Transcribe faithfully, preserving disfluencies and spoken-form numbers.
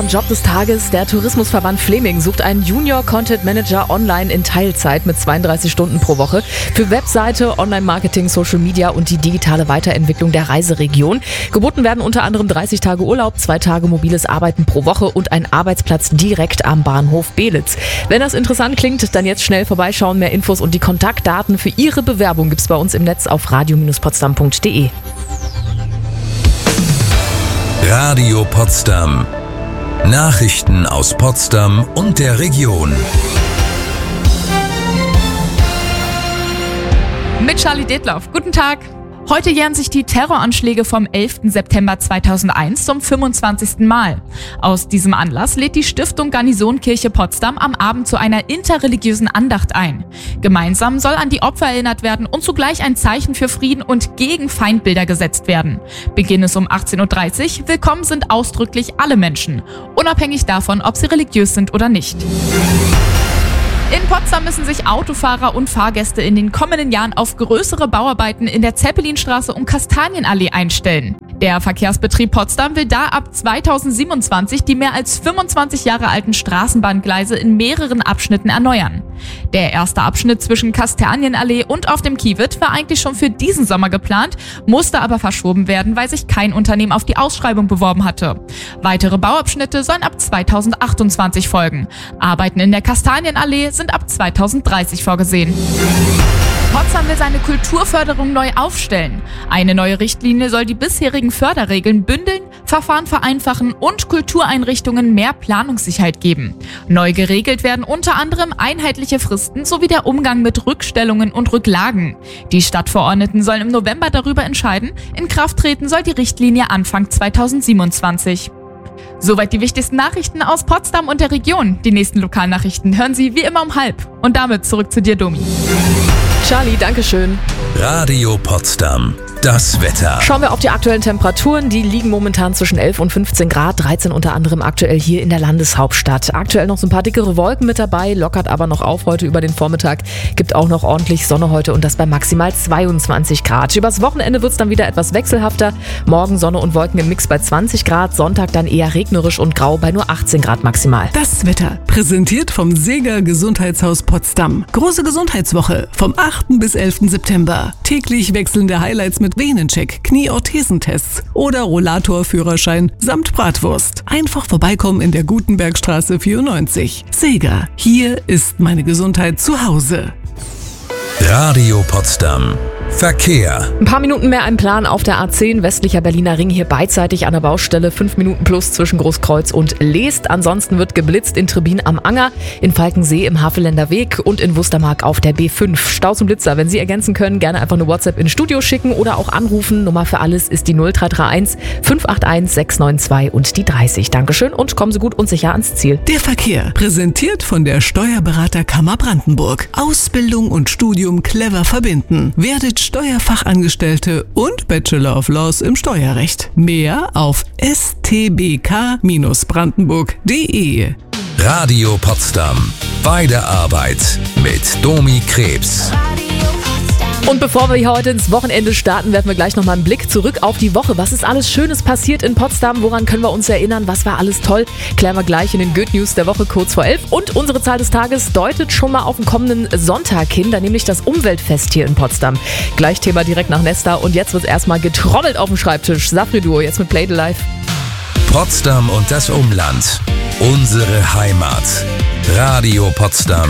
Job des Tages. Der Tourismusverband Fleming sucht einen Junior Content Manager online in Teilzeit mit zweiunddreißig Stunden pro Woche für Webseite, Online-Marketing, Social Media und die digitale Weiterentwicklung der Reiseregion. Geboten werden unter anderem dreißig Tage Urlaub, zwei Tage mobiles Arbeiten pro Woche und ein Arbeitsplatz direkt am Bahnhof Belitz. Wenn das interessant klingt, dann jetzt schnell vorbeischauen. Mehr Infos und die Kontaktdaten für Ihre Bewerbung gibt's bei uns im Netz auf radio Bindestrich potsdam punkt de. Radio Potsdam. Nachrichten aus Potsdam und der Region. Mit Charlie Detloff. Guten Tag. Heute jähren sich die Terroranschläge vom elften September zweitausendeins zum fünfundzwanzigsten Mal. Aus diesem Anlass lädt die Stiftung Garnisonkirche Potsdam am Abend zu einer interreligiösen Andacht ein. Gemeinsam soll an die Opfer erinnert werden und zugleich ein Zeichen für Frieden und gegen Feindbilder gesetzt werden. Beginn ist um achtzehn Uhr dreißig. Willkommen sind ausdrücklich alle Menschen, unabhängig davon, ob sie religiös sind oder nicht. In Potsdam müssen sich Autofahrer und Fahrgäste in den kommenden Jahren auf größere Bauarbeiten in der Zeppelinstraße und Kastanienallee einstellen. Der Verkehrsbetrieb Potsdam will da ab zweitausendsiebenundzwanzig die mehr als fünfundzwanzig Jahre alten Straßenbahngleise in mehreren Abschnitten erneuern. Der erste Abschnitt zwischen Kastanienallee und auf dem Kiewit war eigentlich schon für diesen Sommer geplant, musste aber verschoben werden, weil sich kein Unternehmen auf die Ausschreibung beworben hatte. Weitere Bauabschnitte sollen ab zweitausendachtundzwanzig folgen. Arbeiten in der Kastanienallee sind ab zweitausenddreißig vorgesehen. Potsdam will seine Kulturförderung neu aufstellen. Eine neue Richtlinie soll die bisherigen Förderregeln bündeln, Verfahren vereinfachen und Kultureinrichtungen mehr Planungssicherheit geben. Neu geregelt werden unter anderem einheitliche Fristen sowie der Umgang mit Rückstellungen und Rücklagen. Die Stadtverordneten sollen im November darüber entscheiden. In Kraft treten soll die Richtlinie Anfang zweitausendsiebenundzwanzig. Soweit die wichtigsten Nachrichten aus Potsdam und der Region. Die nächsten Lokalnachrichten hören Sie wie immer um halb. Und damit zurück zu dir, Domi. Charlie, dankeschön. Radio Potsdam. Das Wetter. Schauen wir auf die aktuellen Temperaturen. Die liegen momentan zwischen elf und fünfzehn Grad, dreizehn unter anderem aktuell hier in der Landeshauptstadt. Aktuell noch so ein paar dickere Wolken mit dabei, lockert aber noch auf heute über den Vormittag. Gibt auch noch ordentlich Sonne heute und das bei maximal zweiundzwanzig Grad. Übers Wochenende wird es dann wieder etwas wechselhafter. Morgen Sonne und Wolken im Mix bei zwanzig Grad, Sonntag dann eher regnerisch und grau bei nur achtzehn Grad maximal. Das Wetter, präsentiert vom Seeger Gesundheitshaus Potsdam. Große Gesundheitswoche vom achten bis elften September. Täglich wechselnde Highlights mit Venencheck, Knie-Orthesentests oder Rollatorführerschein samt Bratwurst. Einfach vorbeikommen in der Gutenbergstraße vierundneunzig. Seeger, hier ist meine Gesundheit zu Hause. Radio Potsdam. Verkehr. Ein paar Minuten mehr ein Plan auf der A zehn, westlicher Berliner Ring, hier beidseitig an der Baustelle. Fünf Minuten plus zwischen Großkreuz und Leest. Ansonsten wird geblitzt in Trebin am Anger, in Falkensee im Havelländer Weg und in Wustermark auf der B fünf. Staus und Blitzer, wenn Sie ergänzen können, gerne einfach eine WhatsApp ins Studio schicken oder auch anrufen. Nummer für alles ist die null drei drei eins fünf acht eins sechs neun zwei und die dreißig. Dankeschön und kommen Sie gut und sicher ans Ziel. Der Verkehr, präsentiert von der Steuerberaterkammer Brandenburg. Ausbildung und Studium clever verbinden. Werdet Steuerfachangestellte und Bachelor of Laws im Steuerrecht. Mehr auf s t b k Bindestrich brandenburg punkt de. Radio Potsdam. Bei der Arbeit mit Domi Krebs. Und bevor wir hier heute ins Wochenende starten, werfen wir gleich nochmal einen Blick zurück auf die Woche. Was ist alles Schönes passiert in Potsdam? Woran können wir uns erinnern? Was war alles toll? Klären wir gleich in den Good News der Woche kurz vor elf. Und unsere Zahl des Tages deutet schon mal auf den kommenden Sonntag hin, da nämlich das Umweltfest hier in Potsdam. Gleich Thema direkt nach Nesta. Und jetzt wird erstmal getrommelt auf dem Schreibtisch. Safri Duo, jetzt mit Play the Life. Potsdam und das Umland. Unsere Heimat. Radio Potsdam.